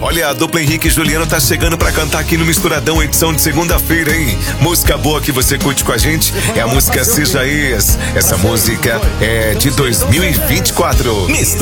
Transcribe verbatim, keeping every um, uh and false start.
Olha, a dupla Henrique e Juliano tá chegando pra cantar aqui no Misturadão, edição de segunda-feira, hein? Música boa que você curte com a gente é a música Seja Ex. Essa música é de dois mil e vinte e quatro. Mistura